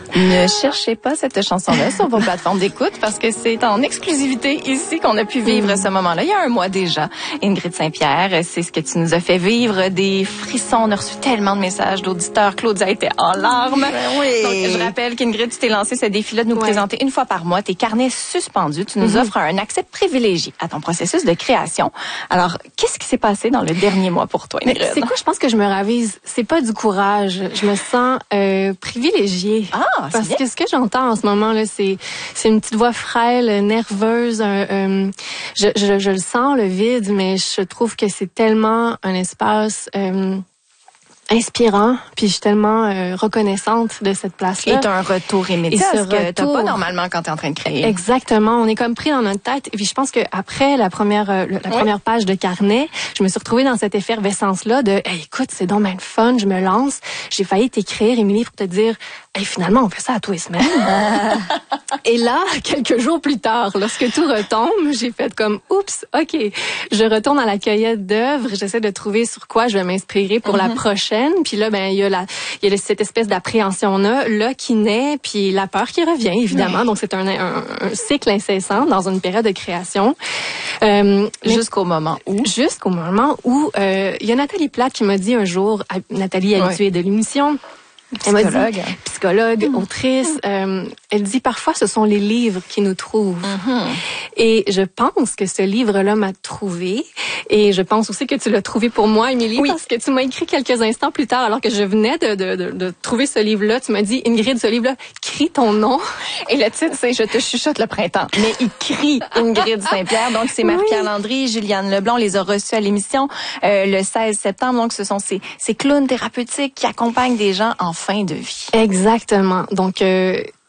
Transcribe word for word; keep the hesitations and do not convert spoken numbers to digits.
Ne cherchez pas cette chanson-là sur vos plateformes d'écoute parce que c'est en exclusivité ici qu'on a pu vivre mmh. ce moment-là. Il y a un mois déjà. Ingrid Saint-Pierre, c'est ce que tu nous as fait vivre, des frissons. On a reçu tellement de messages d'auditeurs. Claudia était en larmes. Ben oui. Donc, je rappelle qu'Ingrid, tu t'es lancé ce défi-là de nous ouais. présenter une fois par mois tes carnets suspendus. Tu nous mmh. offres un accès privilégié à ton processus de création. Alors, qu'est-ce qui s'est passé dans le dernier mois pour toi, Ingrid? C'est quoi? Je pense que je me ravise. C'est pas du courage. Je me sens euh, privilégiée. Ah, parce bien. que ce que j'entends en ce moment là, c'est c'est une petite voix frêle, nerveuse. Un, un, je, je je le sens le vide, mais je trouve que c'est tellement un espace euh, inspirant, puis je suis tellement euh, reconnaissante de cette place-là. Et t'as un retour immédiat, ce ce que retour, t'as pas normalement quand t'es en train de créer. Exactement, on est comme pris dans notre tête. Et puis je pense que après la première euh, la oui. première page de carnet, je me suis retrouvée dans cette effervescence-là de hey, écoute, c'est donc bien le fun, je me lance. J'ai failli t'écrire, Émilie, pour te dire hey, finalement, on fait ça à tous les semaines. Et là, quelques jours plus tard, lorsque tout retombe, j'ai fait comme oups, ok, je retourne à la cueillette d'œuvres, j'essaie de trouver sur quoi je vais m'inspirer pour mm-hmm. la prochaine. Puis là, ben il y a la, il y a cette espèce d'appréhension là, là qui naît, puis la peur qui revient évidemment. Oui. Donc c'est un, un, un cycle incessant dans une période de création. Euh, jusqu'au moment où, jusqu'au moment où euh, il y a Nathalie Plate qui m'a dit un jour, Nathalie habituée oui. de l'émission. Psychologue. Elle m'a dit, psychologue, mmh. autrice. Euh, elle dit parfois ce sont les livres qui nous trouvent. Mmh. Et je pense que ce livre-là m'a trouvée. Et je pense aussi que tu l'as trouvé pour moi, Émilie, oui. parce que tu m'as écrit quelques instants plus tard, alors que je venais de, de, de, de trouver ce livre-là. Tu m'as dit, Ingrid, ce livre-là, crie ton nom. Et le titre, c'est Je te chuchote le printemps. Mais il crie Ingrid Saint-Pierre. Donc, c'est Marie-Pierre oui. Landry, Juliane Leblanc. On les a reçus à l'émission euh, le seize septembre. Donc, ce sont ces, ces clowns thérapeutiques qui accompagnent des gens en fin de vie. Exactement. Donc, euh,